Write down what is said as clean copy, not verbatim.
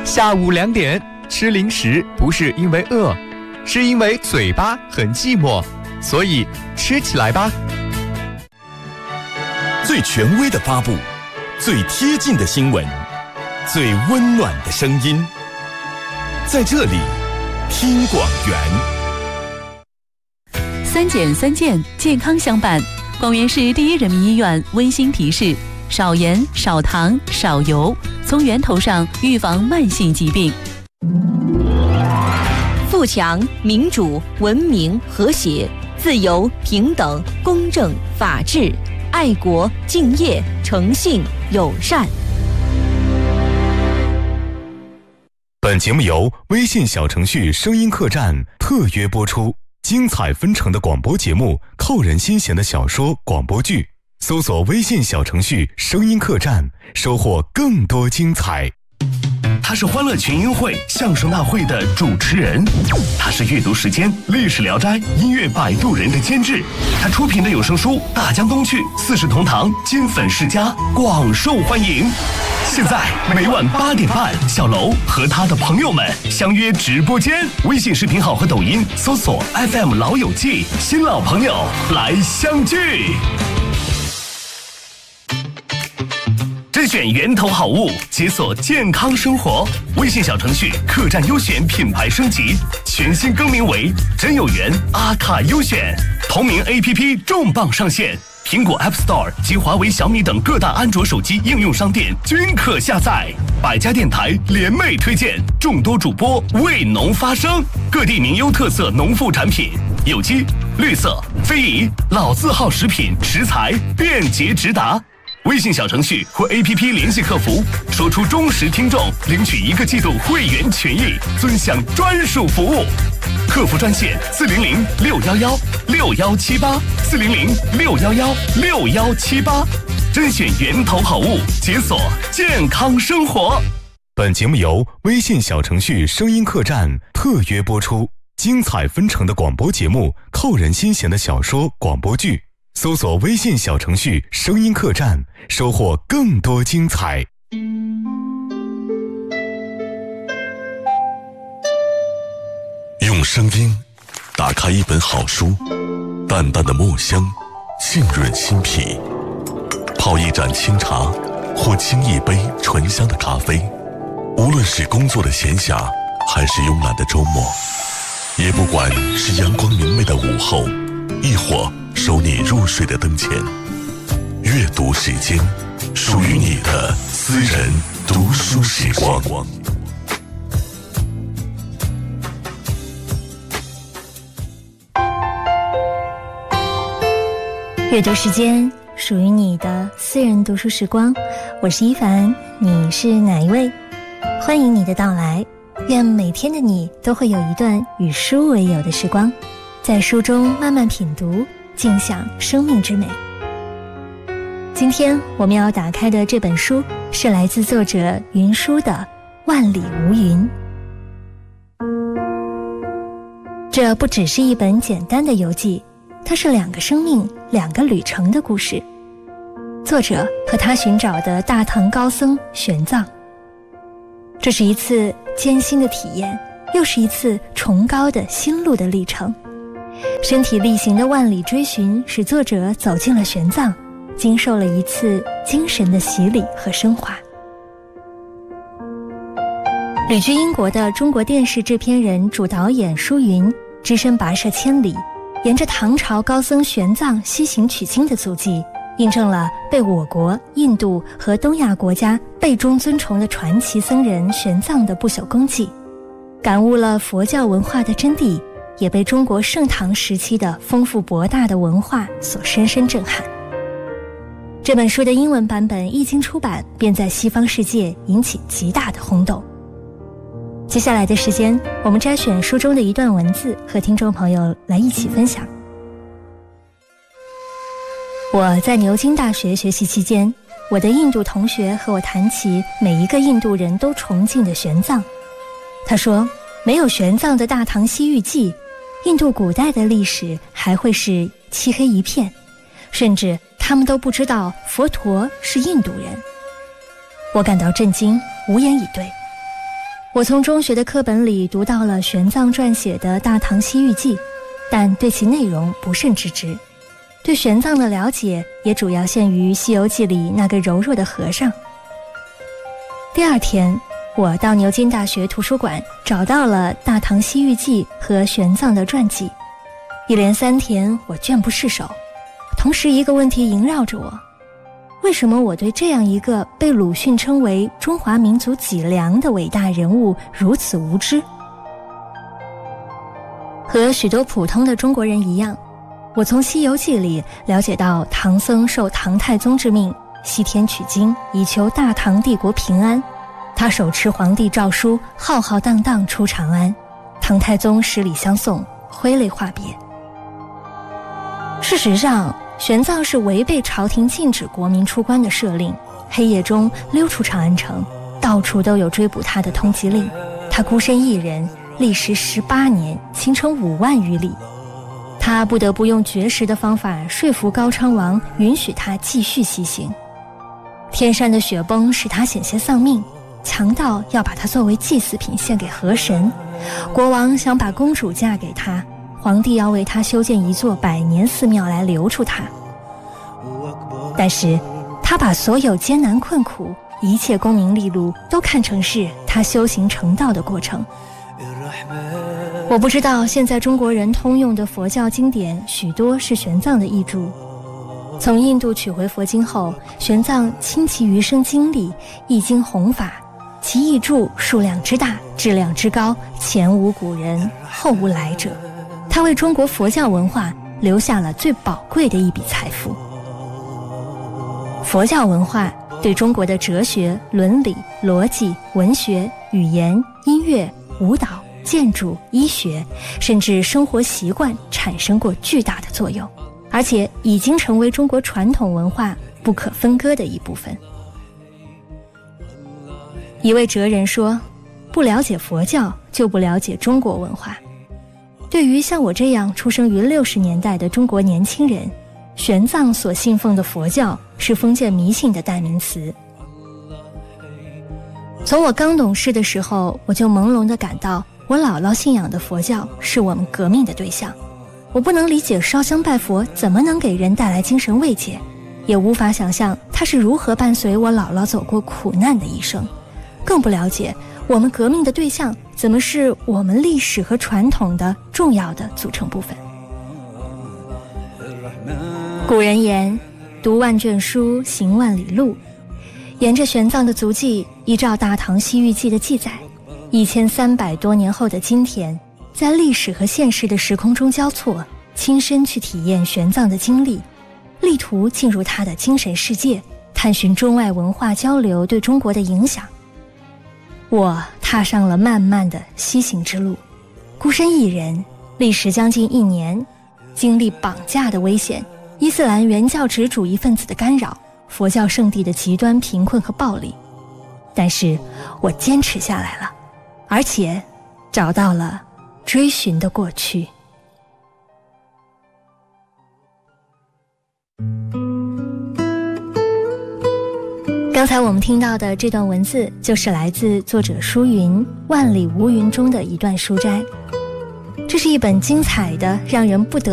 下午2点吃零食不是因为饿，是因为嘴巴很寂寞，所以吃起来吧。 最权威的发布，最贴近的新闻，最温暖的声音，在这里听广元。 3减3健，健康相伴。广元市第一人民医院温馨提示：少盐、少糖、少油，从源头上预防慢性疾病。 富强、民主、文明、和谐、自由、平等、公正、法治、爱国、敬业、诚信、友善。 本节目由微信小程序声音客栈特约播出，精彩纷呈的广播节目，扣人心弦的小说广播剧，搜索微信小程序声音客栈，收获更多精彩。 他是欢乐群英会相声大会的主持人，他是阅读时间历史聊斋音乐摆渡人的监制，他出品的有声书《大江东去》四世同堂金粉世家广受欢迎。现在每晚8点半，小楼和他的朋友们相约直播间，微信视频号和抖音搜索 FM 老友记，新老朋友来相聚。甄选源头好物，解锁健康生活。微信小程序客栈优选品牌升级，全新更名为真有缘阿卡优选。同名 APP 重磅上线，苹果 App Store 及华为、小米等各大安卓手机应用商店均可下载。百家电台联袂推荐，众多主播为农发声，各地名优特色农副产品，有机、绿色、非遗、老字号食品食材便捷直达。微信小程序或 APP 联系客服，说出忠实听众，领取1个季度会员权益，尊享专属服务。客服专线400-611-6178，400-611-6178，甄选源头好物，解锁健康生活。 本节目由微信小程序声音客栈特约播出，精彩纷呈的广播节目，扣人心弦的小说广播剧，搜索微信小程序声音客栈，收获更多精彩。 用声音打开一本好书，淡淡的墨香浸润心脾，泡一盏清茶或沏一杯醇香的咖啡，无论是工作的闲暇还是慵懒的周末，也不管是阳光明媚的午后，亦或守你入睡的灯前，阅读时间，属于你的私人读书时光。 阅读时间，属于你的私人读书时光。我是一凡，你是哪一位？欢迎你的到来。愿每天的你都会有一段与书为友的时光，在书中慢慢品读，尽享生命之美。今天我们要打开的这本书是来自作者云舒的《万里无云》。这不只是一本简单的游记，它是2个生命、2个旅程的故事。作者和他寻找的大唐高僧玄奘，这是一次艰辛的体验，又是一次崇高的心路的历程。身体力行的万里追寻，使作者走进了玄奘，经受了一次精神的洗礼和升华。旅居英国的中国电视制片人、主导演舒云，只身跋涉千里，沿着唐朝高僧玄奘西行取经的足迹，印证了被我国、印度和东亚国家辈中尊崇的传奇僧人玄奘的不朽功绩，感悟了佛教文化的真谛，也被中国盛唐时期的丰富博大的文化所深深震撼。这本书的英文版本一经出版，便在西方世界引起极大的轰动。接下来的时间，我们摘选书中的一段文字，和听众朋友来一起分享。我在牛津大学学习期间，我的印度同学和我谈起每一个印度人都崇敬的玄奘。他说，没有玄奘的《大唐西域记》，印度古代的历史还会是漆黑一片，甚至他们都不知道佛陀是印度人。我感到震惊，无言以对。 我从中学的课本里读到了玄奘撰写的《大唐西域记》，但对其内容不甚知之。对玄奘的了解也主要限于《西游记》里那个柔弱的和尚。第二天，我到牛津大学图书馆找到了《大唐西域记》和玄奘的传记。一连3天，我倦不释手。同时，一个问题萦绕着我：为什么我对这样一个被鲁迅称为中华民族脊梁的伟大人物如此无知？和许多普通的中国人一样，我从《西游记》里了解到唐僧受唐太宗之命西天取经，以求大唐帝国平安。他手持皇帝诏书，浩浩荡荡出长安，唐太宗十里相送，挥泪话别。事实上，玄奘是违背朝廷禁止国民出关的赦令，黑夜中溜出长安城，到处都有追捕他的通缉令。他孤身一人，历时18年，行程5万余里。他不得不用绝食的方法说服高昌王允许他继续西行。天山的雪崩使他险些丧命，强盗要把他作为祭祀品献给河神，国王想把公主嫁给他，皇帝要为他修建一座100年寺庙来留住他。但是他把所有艰难困苦，一切功名利禄都看成是他修行成道的过程。我不知道现在中国人通用的佛教经典许多是玄奘的译著。从印度取回佛经后，玄奘倾其余生精力译经弘法，其译著数量之大，质量之高，前无古人，后无来者。他为中国佛教文化留下了最宝贵的一笔财富。佛教文化对中国的哲学、伦理、逻辑、文学、语言、音乐、舞蹈、建筑、医学，甚至生活习惯产生过巨大的作用，而且已经成为中国传统文化不可分割的一部分。一位哲人说，不了解佛教就不了解中国文化。对于像我这样出生于60年代的中国年轻人，玄奘所信奉的佛教是封建迷信的代名词。从我刚懂事的时候，我就朦胧地感到我姥姥信仰的佛教是我们革命的对象。我不能理解烧香拜佛怎么能给人带来精神慰藉，也无法想象它是如何伴随我姥姥走过苦难的一生，更不了解我们革命的对象怎么是我们历史和传统的重要的组成部分。古人言，读万卷书，行万里路。沿着玄奘的足迹，依照《大唐西域记》的记载，1300多年后的今天，在历史和现实的时空中交错，亲身去体验玄奘的经历，力图进入他的精神世界，探寻中外文化交流对中国的影响。我踏上了漫漫的西行之路，孤身一人，历时将近1年，经历绑架的危险，伊斯兰原教旨主义分子的干扰，佛教圣地的极端贫困和暴力。但是我坚持下来了，而且找到了追寻的过去。刚才我们听到的这段文字，就是来自作者舒云《万里无云》中的一段书摘。这是一本精彩的，让人不得